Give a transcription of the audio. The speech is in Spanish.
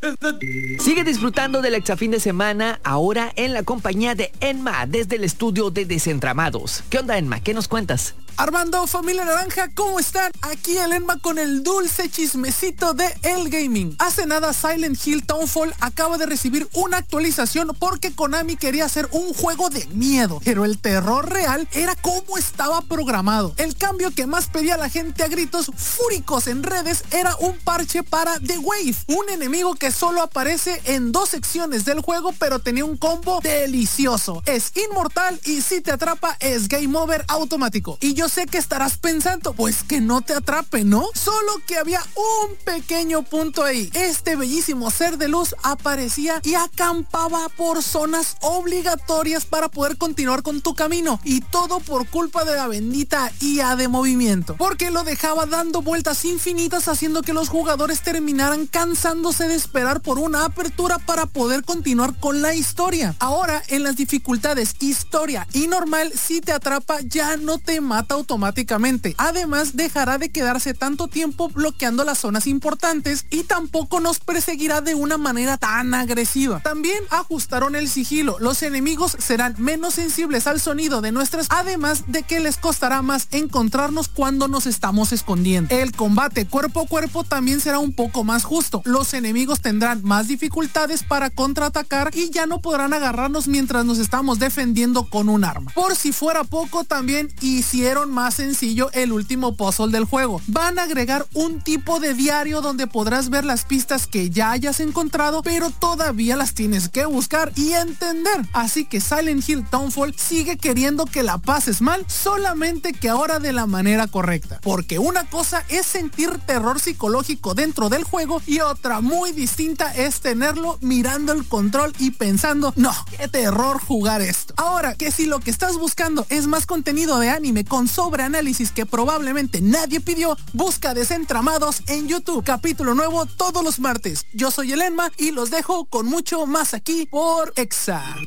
Sigue disfrutando del Exafín de semana, ahora en la compañía de Enma, desde el estudio de Desentramados. ¿Qué onda, Enma? ¿Qué nos cuentas? Armando, familia naranja, ¿cómo están? Aquí el Enma con el dulce chismecito de El Gaming. Hace nada Silent Hill Townfall acaba de recibir una actualización porque Konami quería hacer un juego de miedo, pero el terror real era como estaba programado. El cambio que más pedía la gente a gritos fúricos en redes era un parche para The Wave, un enemigo que solo aparece en 2 secciones del juego, pero tenía un combo delicioso. Es inmortal y si te atrapa es game over automático. Y yo sé que estarás pensando, pues que no te atrape, ¿no? Solo que había un pequeño punto ahí. Este bellísimo ser de luz aparecía y acampaba por zonas obligatorias para poder continuar con tu camino. Y todo por culpa de la bendita IA de movimiento, porque lo dejaba dando vueltas infinitas, haciendo que los jugadores terminaran cansándose de esperar por una apertura para poder continuar con la historia. Ahora, en las dificultades historia y normal, si te atrapa ya no te mata automáticamente. Además, dejará de quedarse tanto tiempo bloqueando las zonas importantes y tampoco nos perseguirá de una manera tan agresiva. También ajustaron el sigilo. Los enemigos serán menos sensibles al sonido de nuestras, además de que les costará más encontrarnos cuando nos estamos escondiendo. El combate cuerpo a cuerpo también será un poco más justo. Los enemigos tendrán más dificultades para contraatacar y ya no podrán agarrarnos mientras nos estamos defendiendo con un arma. Por si fuera poco, también hicieron más sencillo el último puzzle del juego. Van a agregar un tipo de diario donde podrás ver las pistas que ya hayas encontrado, pero todavía las tienes que buscar y entender. Así que Silent Hill Townfall sigue queriendo que la pases mal, solamente que ahora de la manera correcta. Porque una cosa es sentir terror psicológico dentro del juego y otra muy distinta es tenerlo mirando el control y pensando, no, qué terror jugar esto. Ahora, que si lo que estás buscando es más contenido de anime con sobreanálisis que probablemente nadie pidió, busca Desentramados en YouTube, capítulo nuevo todos los martes. Yo soy el Enma y los dejo con mucho más aquí por Exa.